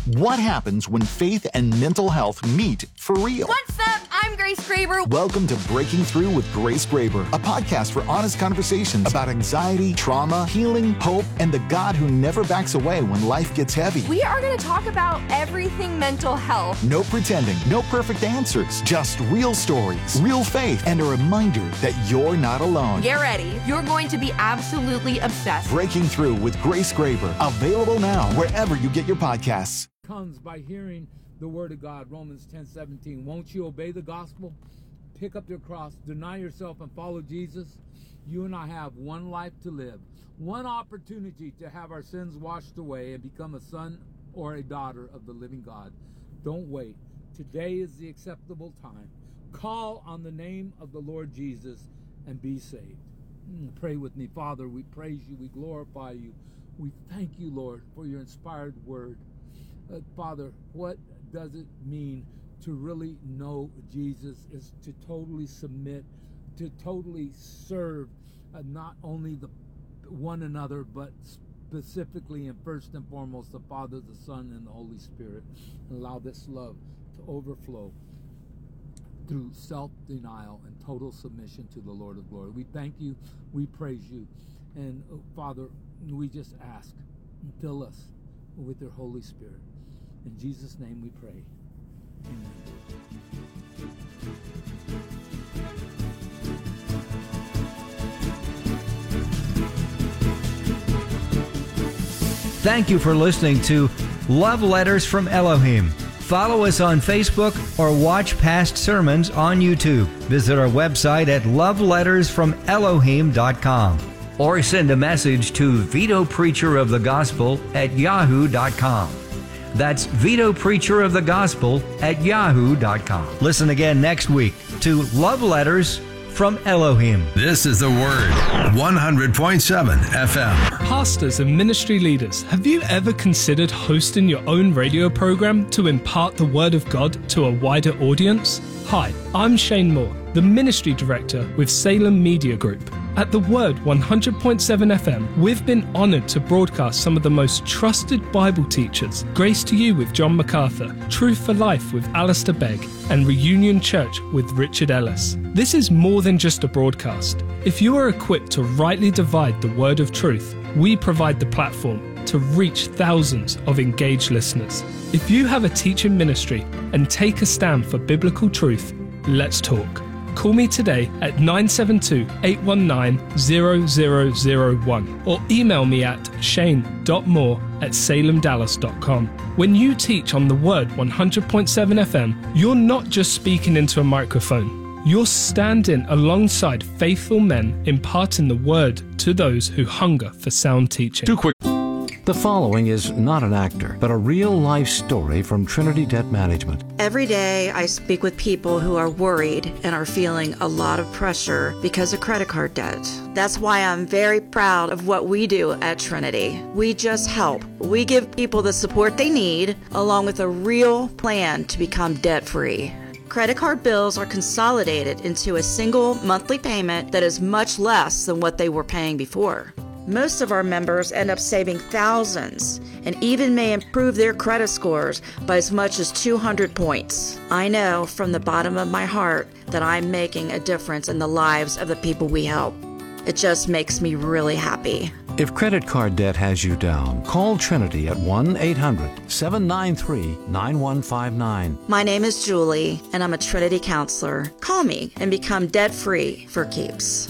What happens when faith and mental health meet for real? What's up? I'm Grace Graber. Welcome to Breaking Through with Grace Graber, a podcast for honest conversations about anxiety, trauma, healing, hope, and the God who never backs away when life gets heavy. We are going to talk about everything mental health. No pretending, no perfect answers, just real stories, real faith, and a reminder that you're not alone. Get ready. You're going to be absolutely obsessed. Breaking Through with Grace Graber, available now wherever you get your podcasts. Comes by hearing the word of God. Romans 10:17. Won't you obey the gospel? Pick up your cross, deny yourself, and follow Jesus. You and I have one life to live, one opportunity to have our sins washed away and become a son or a daughter of the living God. Don't wait. Today is the acceptable time. Call on the name of the Lord Jesus and be saved. Pray with me. Father, we praise you, we glorify you. We thank you, Lord, for your inspired word. Father, what does it mean to really know Jesus? Is to totally submit, to totally serve not only the one another, but specifically and first and foremost the Father, the Son, and the Holy Spirit. And allow this love to overflow through self-denial and total submission to the Lord of glory. We thank you, we praise you, and Father, we just ask, fill us with your Holy Spirit. In Jesus' name we pray. Amen. Thank you for listening to Love Letters from Elohim. Follow us on Facebook or watch past sermons on YouTube. Visit our website at lovelettersfromelohim.com or send a message to vitopreacherofthegospel@yahoo.com. That's vitopreacherofthegospel@yahoo.com. Listen again next week to Love Letters from Elohim. This is the Word, 100.7 FM. Pastors and ministry leaders, have you ever considered hosting your own radio program to impart the Word of God to a wider audience? Hi, I'm Shane Moore, the Ministry Director with Salem Media Group. At The Word 100.7 FM, we've been honored to broadcast some of the most trusted Bible teachers, Grace to You with John MacArthur, Truth for Life with Alistair Begg, and Reunion Church with Richard Ellis. This is more than just a broadcast. If you are equipped to rightly divide the word of truth, we provide the platform to reach thousands of engaged listeners. If you have a teaching ministry and take a stand for biblical truth, let's talk. Call me today at 972-819-0001 or email me at shane.moore@salemdallas.com. When you teach on the Word 100.7 FM, you're not just speaking into a microphone. You're standing alongside faithful men imparting the Word to those who hunger for sound teaching. The following is not an actor, but a real-life story from Trinity Debt Management. Every day I speak with people who are worried and are feeling a lot of pressure because of credit card debt. That's why I'm very proud of what we do at Trinity. We just help. We give people the support they need, along with a real plan to become debt-free. Credit card bills are consolidated into a single monthly payment that is much less than what they were paying before. Most of our members end up saving thousands and even may improve their credit scores by as much as 200 points. I know from the bottom of my heart that I'm making a difference in the lives of the people we help. It just makes me really happy. If credit card debt has you down, call Trinity at 1-800-793-9159. My name is Julie, and I'm a Trinity counselor. Call me and become debt-free for keeps.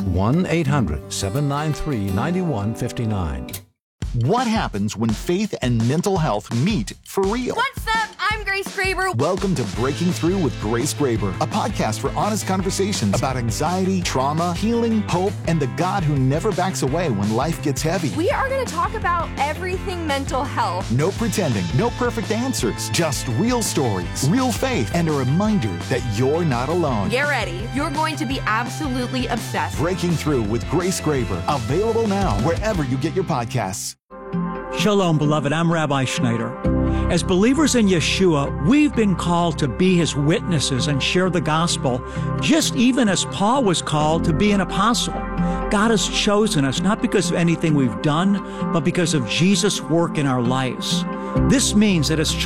1-800-793-9159. What happens when faith and mental health meet for real? What's up? I'm Grace Graber. Welcome to Breaking Through with Grace Graber, a podcast for honest conversations about anxiety, trauma, healing, hope, and the God who never backs away when life gets heavy. We are going to talk about everything mental health. No pretending, no perfect answers, just real stories, real faith, and a reminder that you're not alone. Get ready. You're going to be absolutely obsessed. Breaking Through with Grace Graber, available now wherever you get your podcasts. Shalom, beloved. I'm Rabbi Schneider. As believers in Yeshua, we've been called to be His witnesses and share the gospel, just even as Paul was called to be an apostle. God has chosen us not because of anything we've done, but because of Jesus' work in our lives. This means that as